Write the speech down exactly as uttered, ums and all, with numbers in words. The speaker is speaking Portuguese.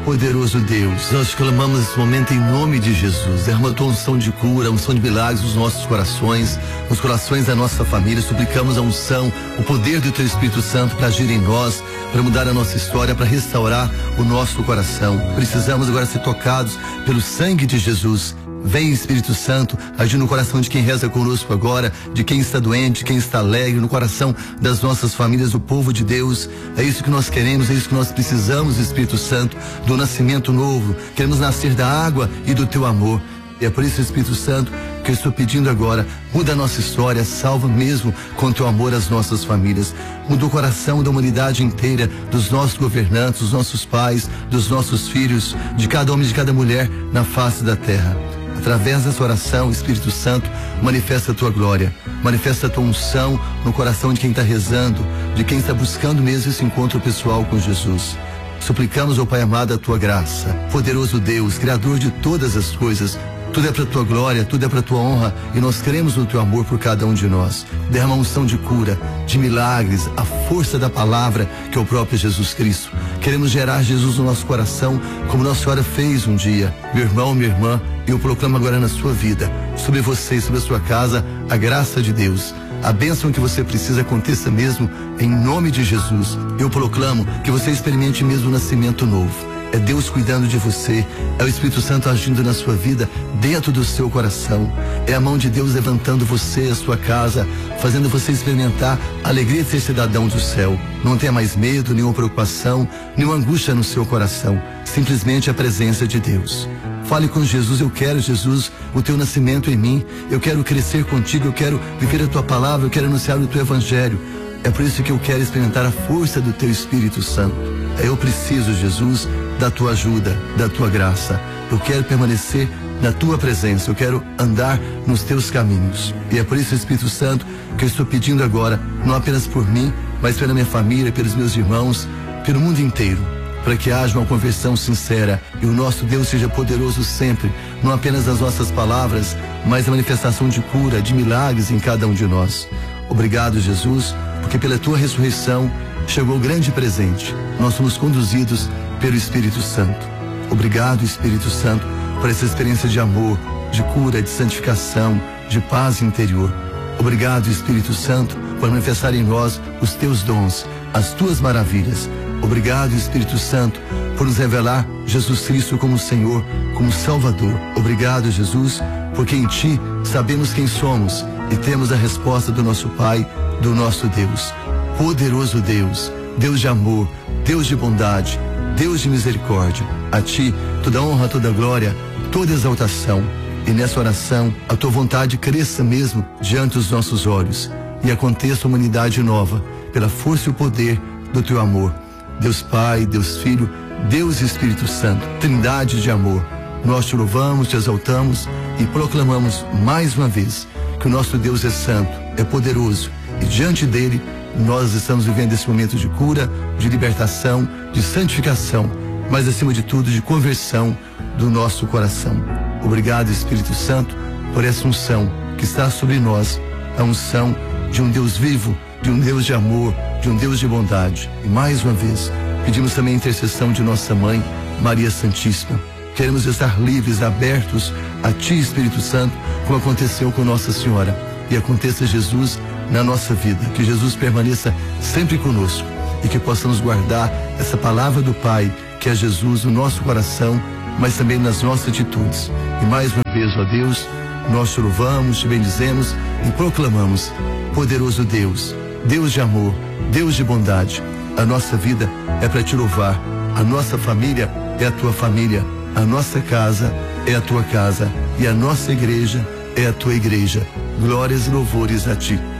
Poderoso Deus, nós te clamamos nesse momento em nome de Jesus. Derrama a tua unção de cura, a unção de milagres nos nossos corações, nos corações da nossa família. Suplicamos a unção, o poder do teu Espírito Santo para agir em nós, para mudar a nossa história, para restaurar o nosso coração. Precisamos agora ser tocados pelo sangue de Jesus. Vem, Espírito Santo, agir no coração de quem reza conosco agora, de quem está doente, de quem está alegre, no coração das nossas famílias, do povo de Deus. É isso que nós queremos, é isso que nós precisamos, Espírito Santo, do nascimento novo. Queremos nascer da água e do teu amor. E é por isso, Espírito Santo, que eu estou pedindo agora, muda a nossa história, salva mesmo com teu amor as nossas famílias. Muda o coração da humanidade inteira, dos nossos governantes, dos nossos pais, dos nossos filhos, de cada homem e de cada mulher na face da terra. Através dessa oração, Espírito Santo, manifesta a tua glória, manifesta a tua unção no coração de quem está rezando, de quem está buscando mesmo esse encontro pessoal com Jesus. Suplicamos, ó Pai amado, a tua graça. Poderoso Deus, Criador de todas as coisas, tudo é para a tua glória, tudo é para a tua honra, e nós cremos no teu amor por cada um de nós. Derrama unção de cura, de milagres, a força da palavra que é o próprio Jesus Cristo. Queremos gerar Jesus no nosso coração, como Nossa Senhora fez um dia. Meu irmão, minha irmã, eu proclamo agora na sua vida, sobre você e sobre a sua casa, a graça de Deus. A bênção que você precisa aconteça mesmo em nome de Jesus. Eu proclamo que você experimente mesmo o nascimento novo. É Deus cuidando de você, é o Espírito Santo agindo na sua vida, dentro do seu coração. É a mão de Deus levantando você, a sua casa, fazendo você experimentar a alegria de ser cidadão do céu. Não tenha mais medo, nenhuma preocupação, nenhuma angústia no seu coração. Simplesmente a presença de Deus. Fale com Jesus, eu quero, Jesus, o teu nascimento em mim. Eu quero crescer contigo, eu quero viver a tua palavra, eu quero anunciar o teu evangelho. É por isso que eu quero experimentar a força do teu Espírito Santo. Eu preciso, Jesus, da tua ajuda, da tua graça. Eu quero permanecer na tua presença, eu quero andar nos teus caminhos. E é por isso, Espírito Santo, que eu estou pedindo agora, não apenas por mim, mas pela minha família, pelos meus irmãos, pelo mundo inteiro, para que haja uma conversão sincera e o nosso Deus seja poderoso sempre, não apenas nas nossas palavras, mas a manifestação de cura, de milagres em cada um de nós. Obrigado, Jesus, porque pela tua ressurreição chegou o grande presente. Nós somos conduzidos pelo Espírito Santo. Obrigado, Espírito Santo, por essa experiência de amor, de cura, de santificação, de paz interior. Obrigado, Espírito Santo, por manifestar em nós os teus dons, as tuas maravilhas. Obrigado, Espírito Santo, por nos revelar Jesus Cristo como Senhor, como Salvador. Obrigado, Jesus, porque em ti sabemos quem somos e temos a resposta do nosso Pai, do nosso Deus. Poderoso Deus, Deus de amor, Deus de bondade, Deus de misericórdia. A ti toda honra, toda glória, toda exaltação. E nessa oração a tua vontade cresça mesmo diante dos nossos olhos e aconteça uma humanidade nova pela força e o poder do teu amor. Deus Pai, Deus Filho, Deus Espírito Santo, Trindade de amor. Nós te louvamos, te exaltamos e proclamamos mais uma vez que o nosso Deus é santo, é poderoso e diante dele nós estamos vivendo esse momento de cura, de libertação, de santificação, mas acima de tudo de conversão do nosso coração. Obrigado, Espírito Santo, por essa unção que está sobre nós, a unção de um Deus vivo, de um Deus de amor, de um Deus de bondade. E mais uma vez, pedimos também a intercessão de nossa mãe, Maria Santíssima. Queremos estar livres, abertos a ti, Espírito Santo, como aconteceu com Nossa Senhora. E aconteça, Jesus, na nossa vida, que Jesus permaneça sempre conosco e que possamos guardar essa palavra do Pai, que é Jesus, no nosso coração, mas também nas nossas atitudes. E mais uma vez, ó Deus, nós te louvamos, te bendizemos e proclamamos: poderoso Deus, Deus de amor, Deus de bondade. A nossa vida é para te louvar, a nossa família é a tua família, a nossa casa é a tua casa e a nossa igreja é a tua igreja. Glórias e louvores a ti.